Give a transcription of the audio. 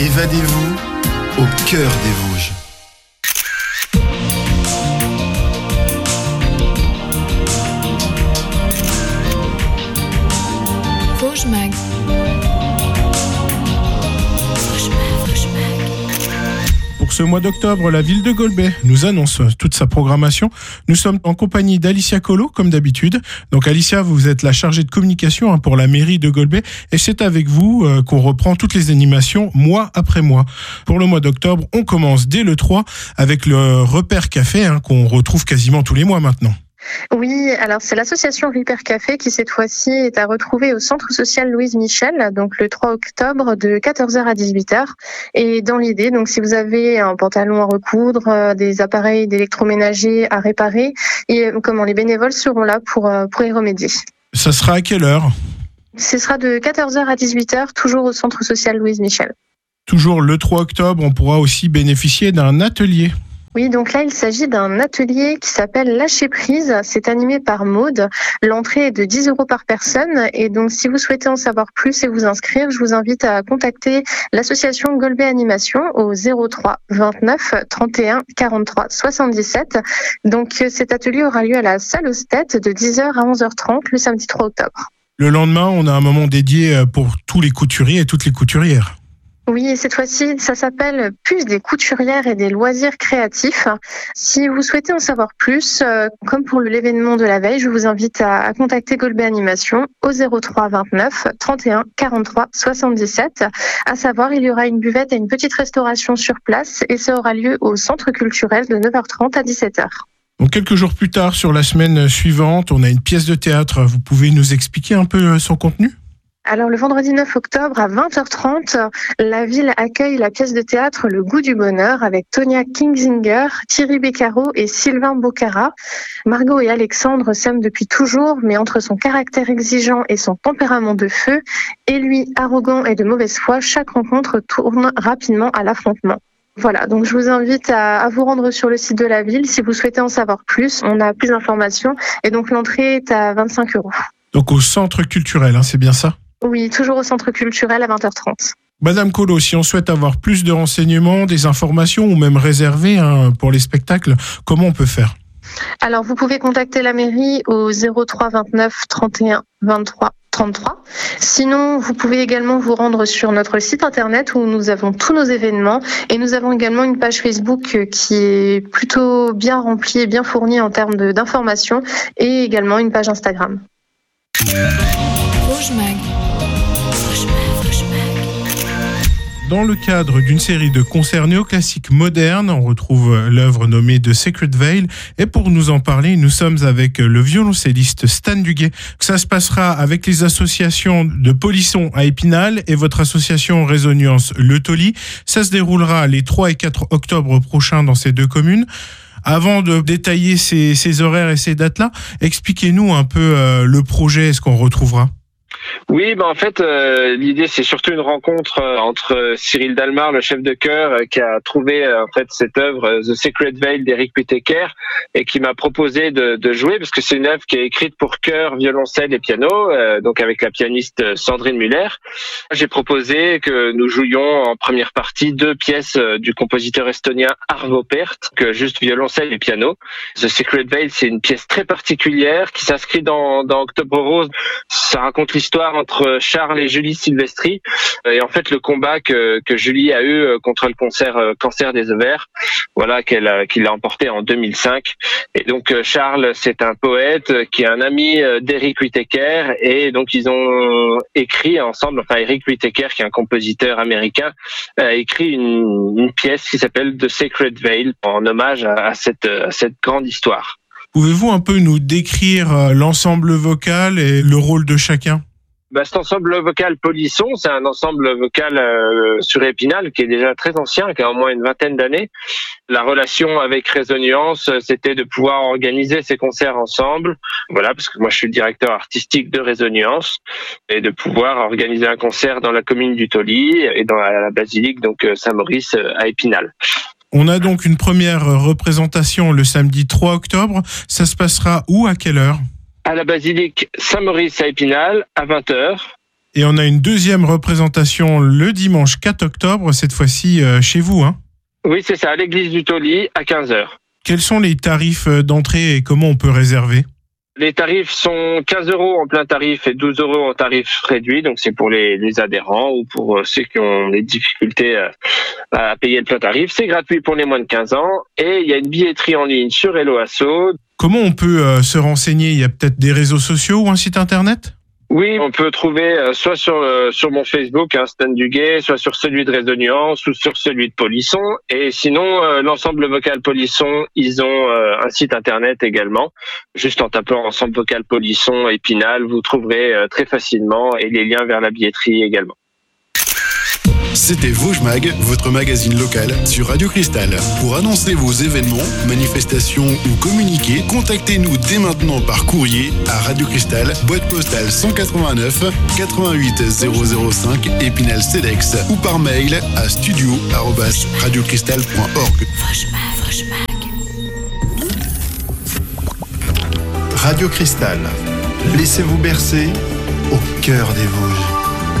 Évadez-vous au cœur des Vosges. Vosges Mag. Pour ce mois d'octobre, la ville de Golbey nous annonce toute sa programmation. Nous sommes en compagnie d'Alicia Collot, comme d'habitude. Donc Alicia, vous êtes la chargée de communication pour la mairie de Golbey et c'est avec vous qu'on reprend toutes les animations mois après mois. Pour le mois d'octobre, on commence dès le 3 avec le Repère Café qu'on retrouve quasiment tous les mois maintenant. Oui, alors c'est l'association Repère Café qui cette fois-ci est à retrouver au centre social Louise Michel, donc le 3 octobre de 14h à 18h. Et dans l'idée, donc si vous avez un pantalon à recoudre, des appareils d'électroménager à réparer, et les bénévoles seront là pour y remédier. Ça sera à quelle heure ? Ce sera de 14h à 18h, toujours au centre social Louise Michel. Toujours le 3 octobre, on pourra aussi bénéficier d'un atelier. Oui, donc là, il s'agit d'un atelier qui s'appelle Lâcher prise. C'est animé par Maude. L'entrée est de 10 € par personne. Et donc, si vous souhaitez en savoir plus et vous inscrire, je vous invite à contacter l'association Golbey Animation au 03 29 31 43 77. Donc, cet atelier aura lieu à la salle Ostet de 10h à 11h30 le samedi 3 octobre. Le lendemain, on a un moment dédié pour tous les couturiers et toutes les couturières. Oui, et cette fois-ci, ça s'appelle Puce des couturières et des loisirs créatifs. Si vous souhaitez en savoir plus, comme pour l'événement de la veille, je vous invite à contacter Golbey Animation au 03 29 31 43 77. À savoir, il y aura une buvette et une petite restauration sur place et ça aura lieu au centre culturel de 9h30 à 17h. Donc quelques jours plus tard, sur la semaine suivante, on a une pièce de théâtre. Vous pouvez nous expliquer un peu son contenu ? Alors le vendredi 9 octobre à 20h30, la ville accueille la pièce de théâtre Le Goût du Bonheur avec Tonia Kingsinger, Thierry Beccaro et Sylvain Bocara. Margot et Alexandre s'aiment depuis toujours, mais entre son caractère exigeant et son tempérament de feu, et lui arrogant et de mauvaise foi, chaque rencontre tourne rapidement à l'affrontement. Voilà, donc je vous invite à vous rendre sur le site de la ville si vous souhaitez en savoir plus. On a plus d'informations et donc l'entrée est à 25 €. Donc au centre culturel, c'est bien ça ? Oui, toujours au centre culturel à 20h30. Madame Collot, si on souhaite avoir plus de renseignements, des informations ou même réserver pour les spectacles, comment on peut faire ? Alors, vous pouvez contacter la mairie au 03 29 31 23 33. Sinon, vous pouvez également vous rendre sur notre site internet où nous avons tous nos événements et nous avons également une page Facebook qui est plutôt bien remplie et bien fournie en termes d'informations et également une page Instagram. Vosges Mag. Dans le cadre d'une série de concerts néoclassiques modernes, on retrouve l'œuvre nommée The Sacred Veil. Et pour nous en parler, nous sommes avec le violoncelliste Stan Duguay. Ça se passera avec les associations de Polisson à Épinal et votre association Résonance Le Tauly. Ça se déroulera les 3 et 4 octobre prochains dans ces deux communes. Avant de détailler ces horaires et ces dates-là, expliquez-nous un peu le projet et ce qu'on retrouvera. Oui, en fait, l'idée c'est surtout une rencontre entre Cyril Dalmar, le chef de chœur, qui a trouvé en fait cette œuvre The Sacred Veil d'Eric Whittaker et qui m'a proposé de jouer parce que c'est une œuvre qui est écrite pour chœur, violoncelle et piano, donc avec la pianiste Sandrine Muller. J'ai proposé que nous jouions en première partie 2 pièces du compositeur estonien Arvo Pärt, que juste violoncelle et piano. The Sacred Veil, c'est une pièce très particulière qui s'inscrit dans Octobre Rose. Ça raconte l'histoire entre Charles et Julie Silvestri et en fait le combat que Julie a eu contre le cancer des ovaires, voilà qu'il a emporté en 2005. Et donc Charles, c'est un poète qui est un ami d'Eric Whittaker et donc ils ont écrit ensemble, enfin Eric Whittaker qui est un compositeur américain a écrit une pièce qui s'appelle The Sacred Veil en hommage à cette grande histoire. Pouvez-vous un peu nous décrire l'ensemble vocal et le rôle de chacun ? Cet ensemble vocal Polisson, c'est un ensemble vocal sur Épinal qui est déjà très ancien, qui a au moins une 20aine d'années. La relation avec Résonance, c'était de pouvoir organiser ces concerts ensemble. Voilà, parce que moi je suis le directeur artistique de Résonance et de pouvoir organiser un concert dans la commune du Tauly et dans la basilique donc Saint-Maurice à Épinal. On a donc une première représentation le samedi 3 octobre. Ça se passera où, à quelle heure ? À la basilique Saint-Maurice à Épinal, à 20h. Et on a une deuxième représentation le dimanche 4 octobre, cette fois-ci chez vous, hein? Oui, c'est ça, à l'église du Tauly, à 15h. Quels sont les tarifs d'entrée et comment on peut réserver? Les tarifs sont 15 € en plein tarif et 12 € en tarif réduit. Donc, c'est pour les adhérents ou pour ceux qui ont des difficultés à payer le plein tarif. C'est gratuit pour les moins de 15 ans. Et il y a une billetterie en ligne sur Hello Asso. Comment on peut se renseigner? Il y a peut-être des réseaux sociaux ou un site internet? Oui, on peut trouver soit sur mon Facebook, Stan Duguay, soit sur celui de Réseau Nuance ou sur celui de Polisson. Et sinon, l'ensemble vocal Polisson, ils ont un site internet également. Juste en tapant ensemble vocal Polisson Épinal, vous trouverez très facilement et les liens vers la billetterie également. C'était Vosges Mag, votre magazine local sur Radio Cristal. Pour annoncer vos événements, manifestations ou communiquer, contactez-nous dès maintenant par courrier à Radio Cristal, boîte postale 189 88 005 Épinal Cedex ou par mail à studio@radiocristal.org. Radio Cristal. Laissez-vous bercer au cœur des Vosges.